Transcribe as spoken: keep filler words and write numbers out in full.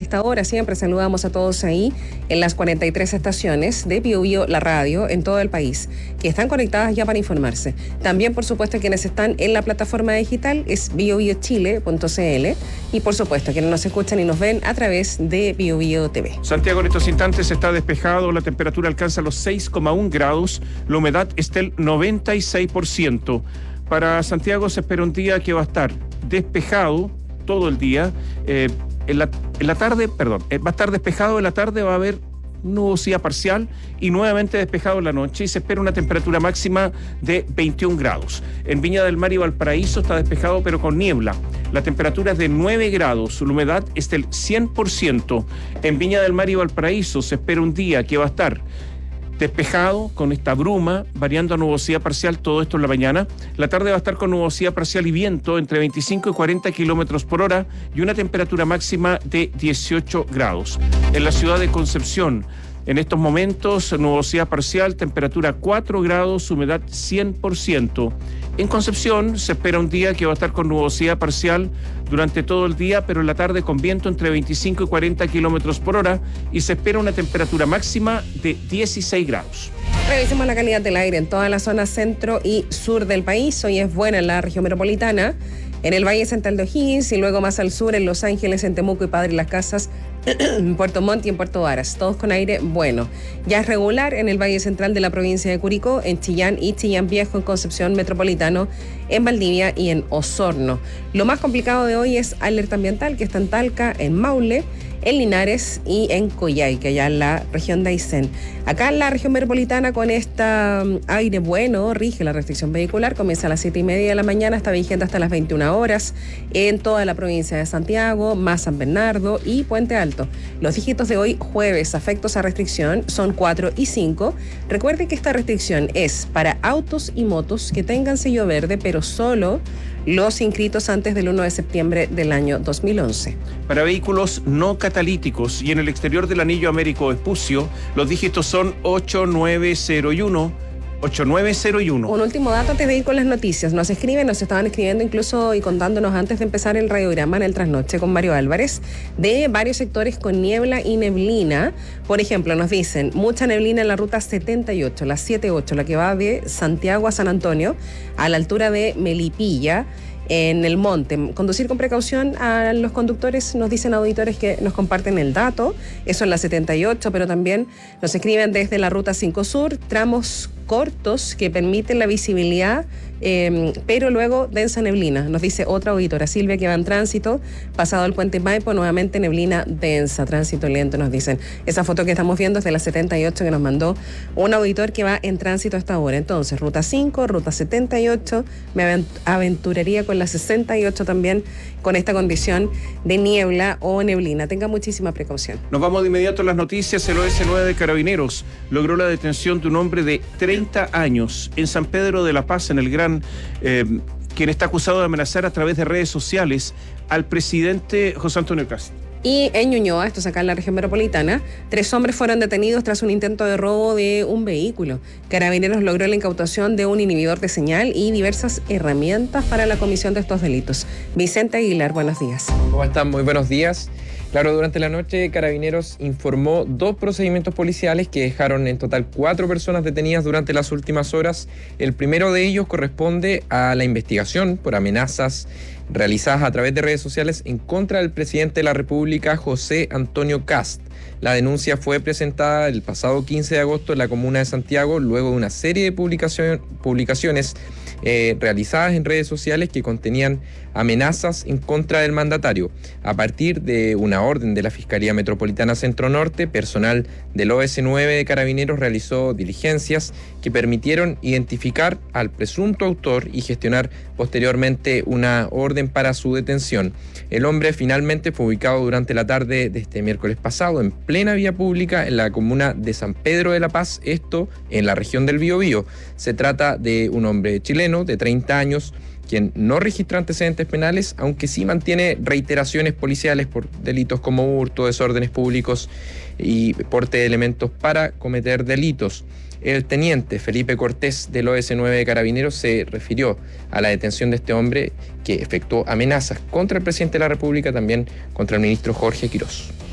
esta hora siempre saludamos a todos ahí en las cuarenta y tres estaciones de Bio Bio, la radio, en todo el país, que están conectadas ya para informarse. También, por supuesto, quienes están en la plataforma digital es bio bio chile punto c l y, por supuesto, quienes nos escuchan y nos ven a través de Bio Bio T V. Santiago en estos instantes está despejado, la temperatura alcanza los seis coma uno grados, la humedad está del noventa y seis por ciento. Para Santiago se espera un día que va a estar despejado todo el día. Eh, en, la, en la tarde, perdón, eh, va a estar despejado en la tarde, va a haber nubosidad parcial y nuevamente despejado en la noche y se espera una temperatura máxima de veintiún grados. En Viña del Mar y Valparaíso está despejado pero con niebla. La temperatura es de nueve grados, la humedad es del cien por ciento. En Viña del Mar y Valparaíso se espera un día que va a estar despejado con esta bruma, variando a nubosidad parcial, todo esto en la mañana. La tarde va a estar con nubosidad parcial y viento entre veinticinco y cuarenta kilómetros por hora y una temperatura máxima de dieciocho grados. En la ciudad de Concepción, en estos momentos, nubosidad parcial, temperatura cuatro grados, humedad cien por ciento. En Concepción se espera un día que va a estar con nubosidad parcial durante todo el día, pero en la tarde con viento entre veinticinco y cuarenta kilómetros por hora y se espera una temperatura máxima de dieciséis grados. Revisemos la calidad del aire en toda la zona centro y sur del país. Hoy es buena en la región metropolitana, en el Valle Central de O'Higgins y luego más al sur en Los Ángeles, en Temuco y Padre Las Casas, en Puerto Montt y en Puerto Varas, todos con aire bueno. Ya es regular en el Valle Central de la provincia de Curicó, en Chillán y Chillán Viejo, en Concepción Metropolitano, en Valdivia y en Osorno. Lo más complicado de hoy es alerta ambiental, que está en Talca, en Maule, en Linares y en Coyhaique, allá en la región de Aysén. Acá en la región metropolitana, con este aire bueno, rige la restricción vehicular, comienza a las siete y media de la mañana, está vigente hasta las veintiuna horas en toda la provincia de Santiago, más San Bernardo y Puente Alto. Los dígitos de hoy, jueves, afectos a restricción, son cuatro y cinco. Recuerde que esta restricción es para autos y motos que tengan sello verde, pero solo los inscritos antes del uno de septiembre del año dos mil once. Para vehículos no catalíticos y en el exterior del anillo Américo Vespucio, los dígitos son ocho nueve cero uno. ocho nueve cero uno. Un último dato antes de ir con las noticias. Nos escriben, nos estaban escribiendo incluso y contándonos antes de empezar el radiograma en el trasnoche con Mario Álvarez, de varios sectores con niebla y neblina. Por ejemplo, nos dicen, mucha neblina en la ruta setenta y ocho, la setenta y ocho, la que va de Santiago a San Antonio, a la altura de Melipilla, en el monte. Conducir con precaución a los conductores, nos dicen auditores que nos comparten el dato. Eso en la setenta y ocho, pero también nos escriben desde la ruta cinco Sur, tramos cortos que permiten la visibilidad, eh, pero luego densa neblina. Nos dice otra auditora, Silvia, que va en tránsito, pasado el puente Maipo, nuevamente neblina densa, tránsito lento, nos dicen. Esa foto que estamos viendo es de la setenta y ocho que nos mandó un auditor que va en tránsito a esta hora. Entonces, ruta cinco, ruta setenta y ocho, me aventuraría con la sesenta y ocho también, con esta condición de niebla o neblina. Tenga muchísima precaución. Nos vamos de inmediato a las noticias. El O S nueve de Carabineros logró la detención de un hombre de treinta años en San Pedro de la Paz, en el Gran, eh, quien está acusado de amenazar a través de redes sociales al presidente José Antonio Kast. Y en Ñuñoa, esto es acá en la región metropolitana, tres hombres fueron detenidos tras un intento de robo de un vehículo. Carabineros logró la incautación de un inhibidor de señal y diversas herramientas para la comisión de estos delitos. Vicente Aguilar, buenos días. ¿Cómo están? Muy buenos días. Claro, durante la noche Carabineros informó dos procedimientos policiales que dejaron en total cuatro personas detenidas durante las últimas horas. El primero de ellos corresponde a la investigación por amenazas realizadas a través de redes sociales en contra del presidente de la República, José Antonio Kast. La denuncia fue presentada el pasado quince de agosto en la comuna de Santiago, luego de una serie de publicación, publicaciones eh, realizadas en redes sociales que contenían amenazas en contra del mandatario. A partir de una orden de la Fiscalía Metropolitana Centro Norte, personal del O S nueve de Carabineros realizó diligencias que permitieron identificar al presunto autor y gestionar posteriormente una orden para su detención. El hombre finalmente fue ubicado durante la tarde de este miércoles pasado en plena vía pública en la comuna de San Pedro de la Paz, esto en la región del Biobío. Se trata de un hombre chileno de treinta años, quien no registra antecedentes penales, aunque sí mantiene reiteraciones policiales por delitos como hurto, desórdenes públicos y porte de elementos para cometer delitos. El teniente Felipe Cortés del O S nueve de Carabineros se refirió a la detención de este hombre que efectuó amenazas contra el presidente de la República, también contra el ministro Jorge Quirós.